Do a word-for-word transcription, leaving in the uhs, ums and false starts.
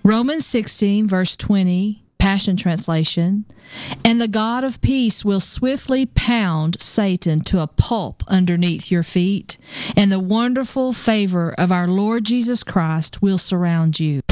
Romans sixteen, verse twenty, Passion Translation, and the God of peace will swiftly pound Satan to a pulp underneath your feet, and the wonderful favor of our Lord Jesus Christ will surround you.